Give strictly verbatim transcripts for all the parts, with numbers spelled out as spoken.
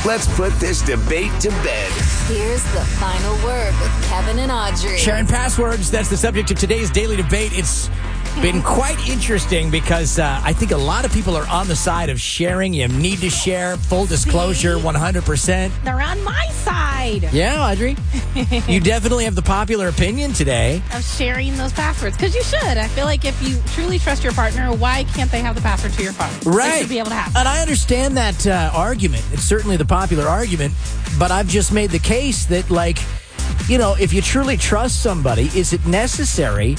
Let's put this debate to bed. Here's the final word with Kevin and Audrey. Sharing passwords, that's the subject of today's daily debate. It's been quite interesting because uh, I think a lot of people are on the side of sharing. You need to share. Full disclosure, one hundred percent. They're on my side. Yeah, Audrey. You definitely have the popular opinion today. Of sharing those passwords. Because you should. I feel like if you truly trust your partner, why can't they have the password to your phone? Right. They should be able to have it. And I understand that uh, argument. It's certainly the popular argument. But I've just made the case that, like, you know, if you truly trust somebody, is it necessary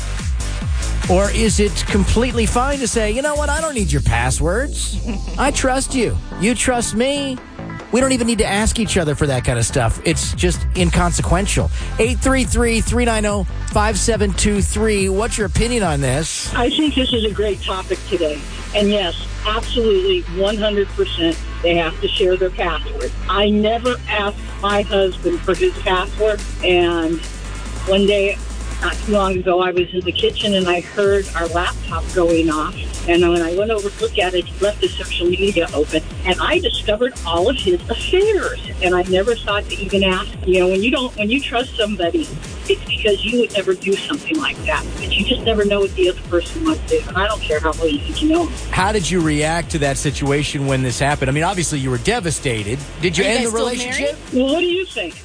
or is it completely fine to say, you know what, I don't need your passwords. I trust you. You trust me. We don't even need to ask each other for that kind of stuff. It's just inconsequential. eight three three, three nine zero, five seven two three. What's your opinion on this? I think this is a great topic today. And yes, absolutely, one hundred percent, they have to share their password. I never asked my husband for his password. And one day, not too long ago, I was in the kitchen and I heard our laptop going off. And when I went over to look at it, he left his social media open. And I discovered all of his affairs. And I never thought to even ask. You know, when you don't, when you trust somebody, it's because you would never do something like that. But you just never know what the other person might do. And I don't care how well you think you know them. How did you react to that situation when this happened? I mean, obviously you were devastated. Did you Are you end guys the still relationship? Well, what do you think?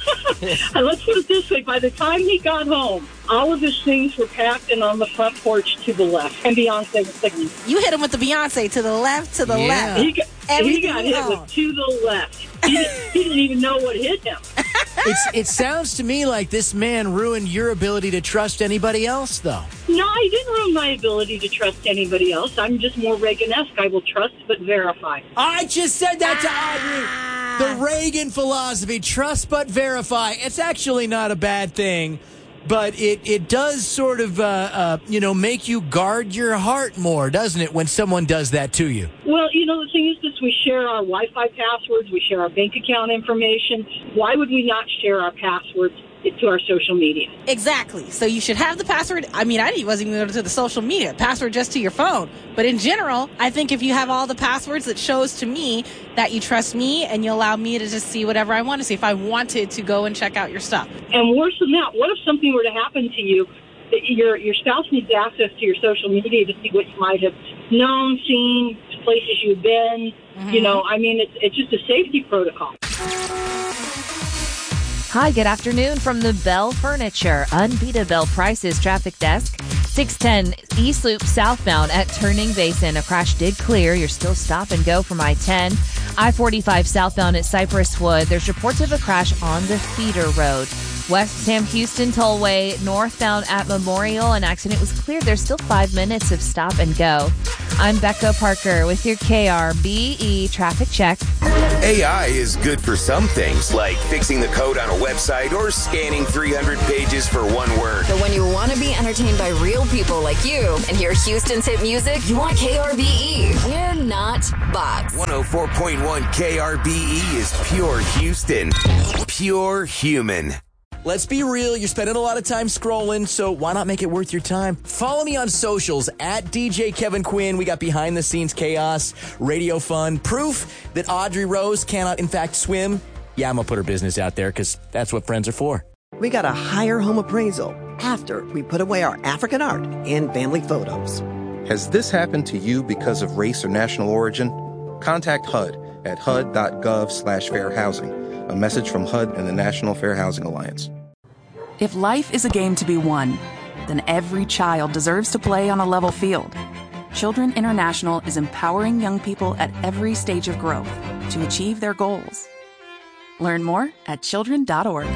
And let's put it this way. By the time he got home, all of his things were packed and on the front porch to the left. And Beyonce was singing. You hit him with the Beyonce to the left, to the Yeah. left. He got, he Everything got hit wrong. with to the left. He, didn't- he didn't even know what hit him. It's, it sounds to me like this man ruined your ability to trust anybody else, though. No, I didn't ruin my ability to trust anybody else. I'm just more Reagan-esque. I will trust but verify. I just said that to Audrey. The Reagan philosophy, trust but verify. It's actually not a bad thing, but it, it does sort of, uh, uh, you know, make you guard your heart more, doesn't it, when someone does that to you? Well, you know, the thing is this, we share our Wi-Fi passwords, we share our bank account information. Why would we not share our passwords to our social media? Exactly. So you should have the password. I mean, I wasn't even going to the social media. Password just to your phone. But in general, I think if you have all the passwords, it shows to me that you trust me and you allow me to just see whatever I want to see. If I wanted to go and check out your stuff. And worse than that, what if something were to happen to you? Your your spouse needs access to your social media to see what you might have known, seen, places you've been. Mm-hmm. You know, I mean, it's it's just a safety protocol. Hi, good afternoon from the Bell Furniture Unbeatable Prices Traffic Desk. six ten East Loop southbound at Turning Basin. A crash did clear. You're still stop and go from I ten. I forty-five southbound at Cypress Wood. There's reports of a crash on the feeder road. West Sam Houston Tollway northbound at Memorial. An accident was cleared. There's still five minutes of stop and go. I'm Becca Parker with your K R B E traffic check. A I is good for some things, like fixing the code on a website or scanning three hundred pages for one word. But when you want to be entertained by real people like you and hear Houston's hit music, you want K R B E. We're not bots. one oh four point one K R B E is pure Houston. Pure human. Let's be real. You're spending a lot of time scrolling, so why not make it worth your time? Follow me on socials at D J Kevin Quinn. We got behind the scenes chaos, radio fun, proof that Audrey Rose cannot in fact swim. Yeah, I'm going to put her business out there because that's what friends are for. We got a higher home appraisal after we put away our African art and family photos. Has this happened to you because of race or national origin? Contact H U D at H U D dot gov slash fair housing. A message from H U D and the National Fair Housing Alliance. If life is a game to be won, then every child deserves to play on a level field. Children International is empowering young people at every stage of growth to achieve their goals. Learn more at children dot org.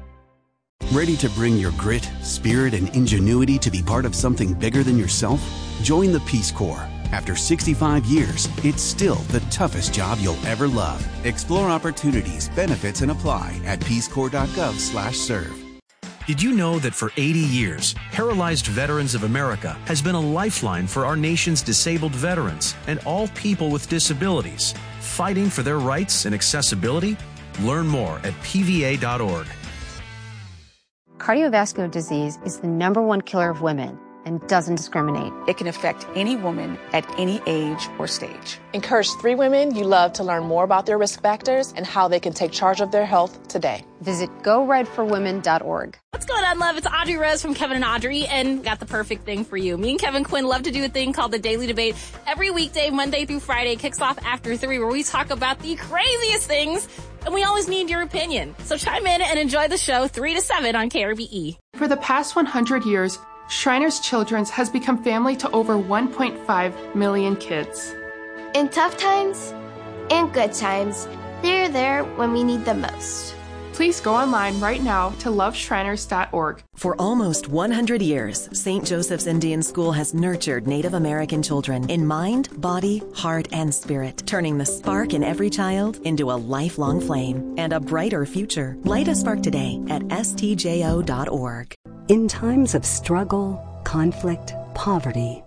Ready to bring your grit, spirit, and ingenuity to be part of something bigger than yourself? Join the Peace Corps. After sixty-five years, it's still the toughest job you'll ever love. Explore opportunities, benefits, and apply at peace corps dot gov slash serve. Did you know that for eighty years, Paralyzed Veterans of America has been a lifeline for our nation's disabled veterans and all people with disabilities, fighting for their rights and accessibility? Learn more at P V A dot org. Cardiovascular disease is the number one killer of women. and doesn't discriminate. It can affect any woman at any age or stage. Encourage three women you love to learn more about their risk factors and how they can take charge of their health today. Visit go red for women dot org. What's going on, love? It's Audrey Rose from Kevin and Audrey, and got the perfect thing for you. Me and Kevin Quinn love to do a thing called the Daily Debate. Every weekday, Monday through Friday, kicks off after three, where we talk about the craziest things, and we always need your opinion. So chime in and enjoy the show three to seven on K R B E. For the past one hundred years, Shriners Children's has become family to over one point five million kids. In tough times and good times, they're there when we need them most. Please go online right now to love shriners dot org. For almost one hundred years, Saint Joseph's Indian School has nurtured Native American children in mind, body, heart, and spirit, turning the spark in every child into a lifelong flame and a brighter future. Light a spark today at S T J O dot org. In times of struggle, conflict, poverty,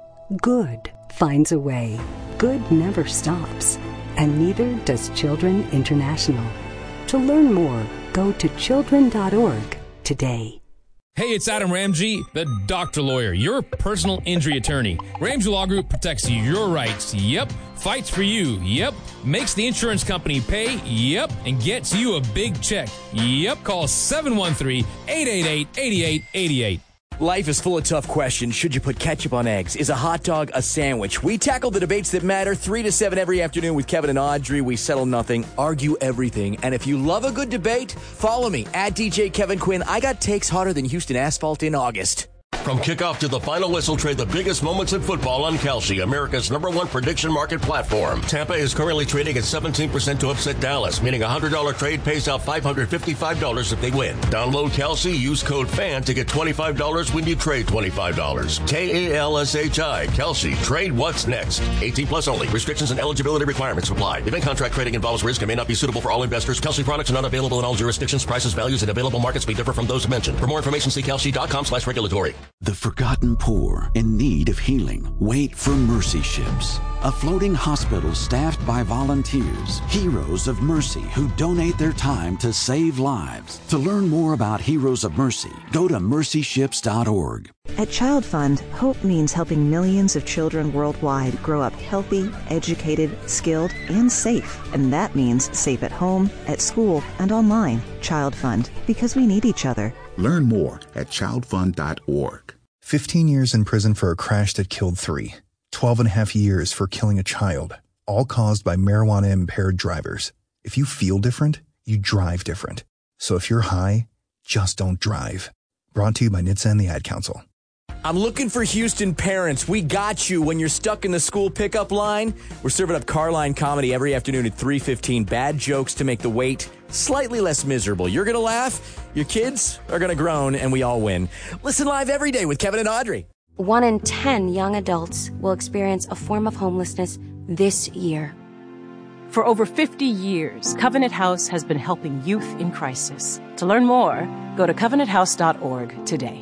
good finds a way. Good never stops, and neither does Children International. To learn more, go to children dot org today. Hey, it's Adam Ramsey, the doctor lawyer, your personal injury attorney. Ramsey Law Group protects your rights, yep, fights for you, yep, makes the insurance company pay, yep, and gets you a big check, yep. Call seven one three, eight eight eight, eight eight eight eight. Life is full of tough questions. Should you put ketchup on eggs? Is a hot dog a sandwich? We tackle the debates that matter three to seven every afternoon with Kevin and Audrey. We settle nothing, argue everything. And if you love a good debate, follow me at D J Kevin Quinn. I got takes hotter than Houston asphalt in August. From kickoff to the final whistle, trade the biggest moments in football on Kalshi, America's number one prediction market platform. Tampa is currently trading at seventeen percent to upset Dallas, meaning a one hundred dollars trade pays out five hundred fifty-five dollars if they win. Download Kalshi, use code FAN to get twenty-five dollars when you trade twenty-five dollars. K A L S H I, Kalshi. Trade what's next. eighteen plus only. Restrictions and eligibility requirements apply. Event contract trading involves risk and may not be suitable for all investors. Kalshi products are not available in all jurisdictions. Prices, values, and available markets may differ from those mentioned. For more information, see kalshi dot com slash regulatory. The forgotten poor in need of healing wait for Mercy Ships, a floating hospital staffed by volunteers, heroes of mercy who donate their time to save lives. To learn more about Heroes of Mercy, go to mercy ships dot org. At Child Fund, hope means helping millions of children worldwide grow up healthy, educated, skilled, and safe. And that means safe at home, at school, and online. Child Fund, because we need each other. Learn more at child fund dot org. fifteen years in prison for a crash that killed three. twelve and a half years for killing a child, all caused by marijuana-impaired drivers. If you feel different, you drive different. So if you're high, just don't drive. Brought to you by N H T S A and the Ad Council. I'm looking for Houston parents. We got you when you're stuck in the school pickup line. We're serving up Carline comedy every afternoon at three fifteen. Bad jokes to make the wait slightly less miserable. You're going to laugh, your kids are going to groan, and we all win. Listen live every day with Kevin and Audrey. One in ten young adults will experience a form of homelessness this year. For over fifty years, Covenant House has been helping youth in crisis. To learn more, go to covenant house dot org today.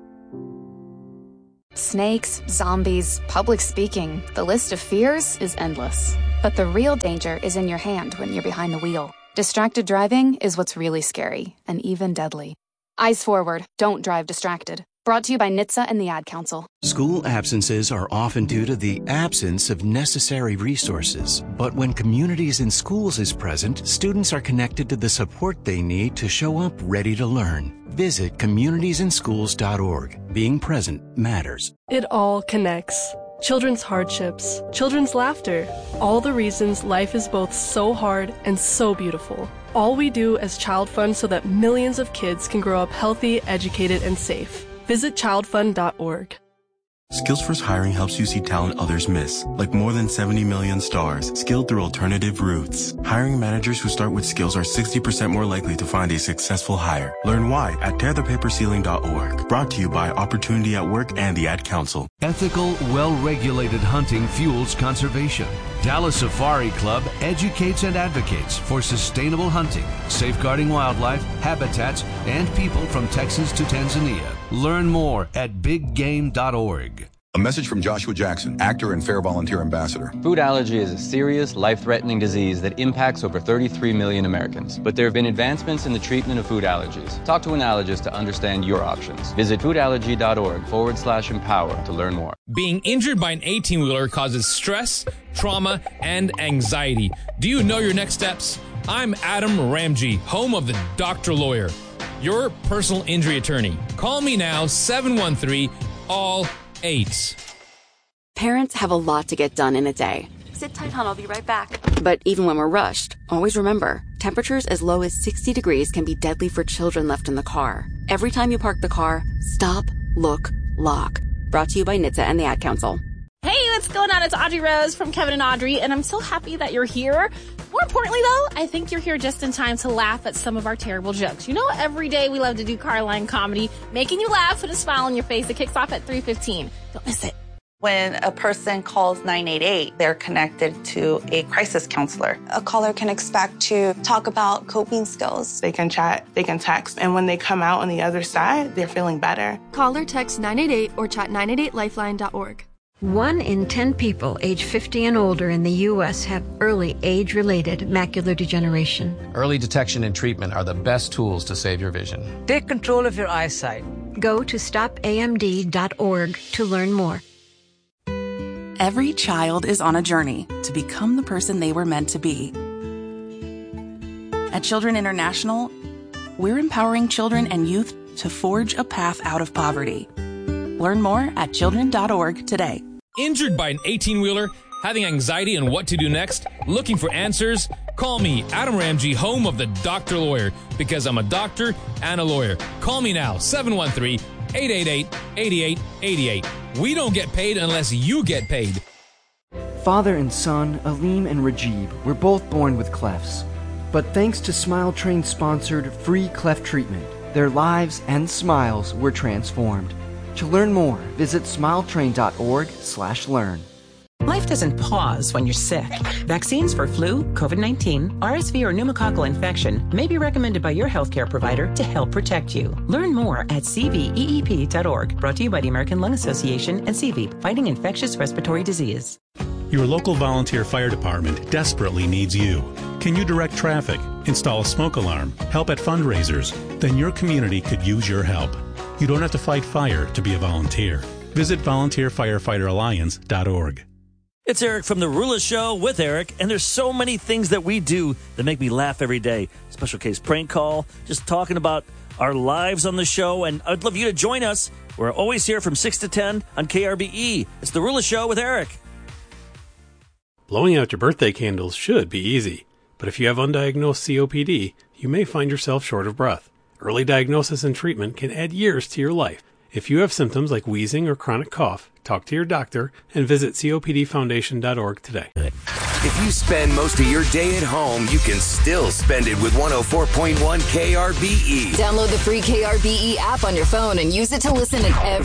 Snakes, zombies, public speaking. The list of fears is endless. But the real danger is in your hand when you're behind the wheel. Distracted driving is what's really scary and even deadly. Eyes forward. Don't drive distracted. Brought to you by N H T S A and the Ad Council. School absences are often due to the absence of necessary resources. But when Communities in Schools is present, students are connected to the support they need to show up ready to learn. Visit communities in schools dot org. Being present matters. It all connects. Children's hardships, children's laughter, all the reasons life is both so hard and so beautiful. All we do as Child Fund so that millions of kids can grow up healthy, educated, and safe. Visit child fund dot org. Skills First Hiring helps you see talent others miss, like more than seventy million stars, skilled through alternative routes. Hiring managers who start with skills are sixty percent more likely to find a successful hire. Learn why at tear the paper ceiling dot org. Brought to you by Opportunity at Work and the Ad Council. Ethical, well-regulated hunting fuels conservation. Dallas Safari Club educates and advocates for sustainable hunting, safeguarding wildlife, habitats, and people from Texas to Tanzania. Learn more at big game dot org. A message from Joshua Jackson, actor and Fair Volunteer Ambassador. Food allergy is a serious, life-threatening disease that impacts over thirty-three million Americans. But there have been advancements in the treatment of food allergies. Talk to an allergist to understand your options. Visit foodallergy.org forward slash empower to learn more. Being injured by an eighteen-wheeler causes stress, trauma, and anxiety. Do you know your next steps? I'm Adam Ramsey, home of the Doctor Lawyer, your personal injury attorney. Call me now, seven one three, all eight. Parents have a lot to get done in a day. Sit tight, hon. I'll be right back. But even when we're rushed, always remember, temperatures as low as sixty degrees can be deadly for children left in the car. Every time you park the car, stop, look, lock. Brought to you by N H T S A and the Ad Council. Hey, what's going on? It's Audrey Rose from Kevin and Audrey, and I'm so happy that you're here. More importantly, though, I think you're here just in time to laugh at some of our terrible jokes. You know, every day we love to do Carline comedy, making you laugh with a smile on your face. It kicks off at three fifteen. Don't miss it. When a person calls nine eight eight, they're connected to a crisis counselor. A caller can expect to talk about coping skills. They can chat, they can text, and when they come out on the other side, they're feeling better. Call or text nine eight eight or chat nine eight eight lifeline dot org. One in ten people age fifty and older in the U S have early age-related macular degeneration. Early detection and treatment are the best tools to save your vision. Take control of your eyesight. Go to stop A M D dot org to learn more. Every child is on a journey to become the person they were meant to be. At Children International, we're empowering children and youth to forge a path out of poverty. Learn more at children dot org today. Injured by an eighteen-wheeler, having anxiety on what to do next, looking for answers? Call me, Adam Ramsey, home of the Doctor Lawyer, because I'm a doctor and a lawyer. Call me now, seven one three, eight eight eight, eight eight eight eight. We don't get paid unless you get paid. Father and son, Aleem and Rajib, were both born with clefts. But thanks to Smile Train sponsored free cleft treatment, their lives and smiles were transformed. To learn more, visit smile train dot org slash learn. Life doesn't pause when you're sick. Vaccines for flu, COVID nineteen, R S V, or pneumococcal infection may be recommended by your healthcare provider to help protect you. Learn more at c v e e p dot org. Brought to you by the American Lung Association and C V, fighting infectious respiratory disease. Your local volunteer fire department desperately needs you. Can you direct traffic, install a smoke alarm, help at fundraisers? Then your community could use your help. You don't have to fight fire to be a volunteer. Visit volunteer firefighter alliance dot org. It's Eric from The Rula Show with Eric, and there's so many things that we do that make me laugh every day. Special case prank call, just talking about our lives on the show, and I'd love you to join us. We're always here from six to ten on K R B E. It's The Rula Show with Eric. Blowing out your birthday candles should be easy, but if you have undiagnosed C O P D, you may find yourself short of breath. Early diagnosis and treatment can add years to your life. If you have symptoms like wheezing or chronic cough, talk to your doctor and visit C O P D foundation dot org today. If you spend most of your day at home, you can still spend it with one oh four point one K R B E. Download the free K R B E app on your phone and use it to listen at every